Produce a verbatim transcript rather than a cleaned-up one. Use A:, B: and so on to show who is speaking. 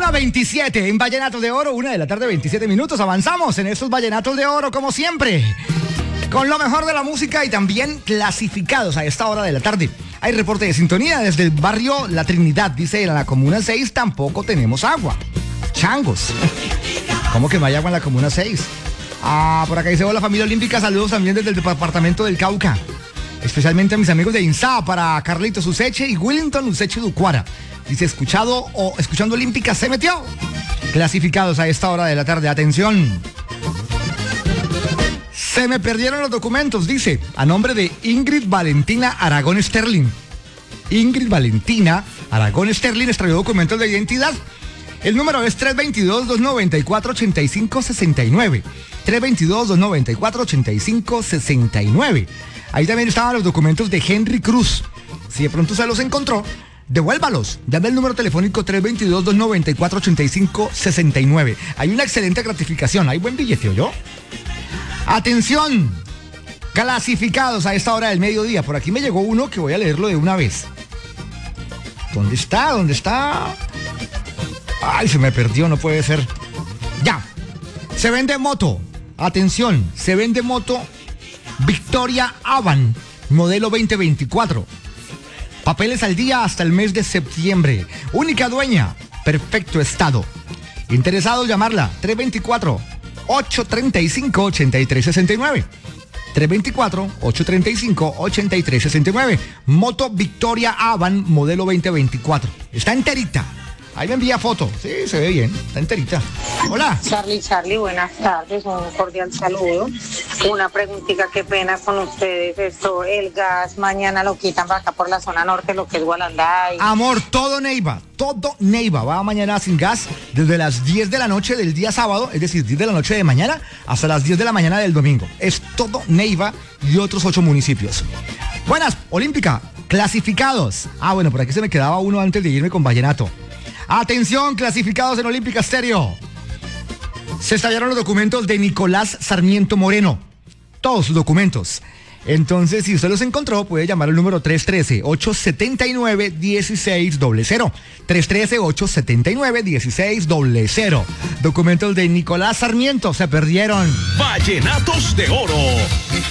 A: una veintisiete en Vallenatos de Oro, una de la tarde, veintisiete minutos. Avanzamos en estos Vallenatos de Oro, como siempre, con lo mejor de la música y también clasificados a esta hora de la tarde. Hay reporte de sintonía desde el barrio La Trinidad. Dice, en la Comuna seis tampoco tenemos agua. Changos. ¿Cómo que no hay agua en la Comuna seis? Ah, por acá dice, hola familia olímpica, saludos también desde el departamento del Cauca. Especialmente a mis amigos de INSA, para Carlitos Useche y Willington Useche Ducuara. Dice, escuchado o escuchando Olímpica se metió. Clasificados a esta hora de la tarde. Atención. Se me perdieron los documentos, dice, a nombre de Ingrid Valentina Aragón Sterling. Ingrid Valentina Aragón Sterling extravió documentos de identidad. El número es tres dos dos, dos nueve cuatro, ocho cinco seis nueve. tres dos dos, dos nueve cuatro, ocho cinco seis nueve. Ahí también estaban los documentos de Henry Cruz. Si de pronto se los encontró, devuélvalos. Dame el número telefónico tres dos dos, dos nueve cuatro, ocho cinco seis nueve. Hay una excelente gratificación. Hay buen billete, ¿oyó? Atención. Clasificados a esta hora del mediodía. Por aquí me llegó uno que voy a leerlo de una vez. ¿Dónde está? ¿Dónde está? Ay, se me perdió, no puede ser. Ya. Se vende moto. Atención, se vende moto Victoria Avan, modelo veinte veinticuatro. Papeles al día hasta el mes de septiembre. Única dueña, perfecto estado. Interesados, llamarla tres dos cuatro, ocho tres cinco, ocho tres seis nueve. tres dos cuatro, ocho tres cinco, ocho tres seis nueve. Moto Victoria Avan, modelo veinte veinticuatro. Está enterita. Ahí me envía foto. Sí, se ve bien. Está enterita. Hola.
B: Charlie, Charlie, buenas tardes. Un cordial saludo. Una preguntita, qué pena con ustedes. Esto, el gas mañana lo quitan para acá por la zona norte, lo que es Gualanday.
A: Amor, todo Neiva. Todo Neiva. Va mañana sin gas desde las diez de la noche del día sábado, es decir, diez de la noche de mañana hasta las diez de la mañana del domingo. Es todo Neiva y otros ocho municipios. Buenas, Olímpica. Clasificados. Ah, bueno, por aquí se me quedaba uno antes de irme con Vallenato. Atención, clasificados en Olímpica Estéreo. Se estallaron los documentos de Nicolás Sarmiento Moreno. Todos sus documentos. Entonces, si usted los encontró, puede llamar al número tres uno tres, ocho siete nueve, uno seis cero cero. tres uno tres, ocho siete nueve, uno seis cero cero. Documentos de Nicolás Sarmiento se perdieron.
C: Vallenatos de Oro.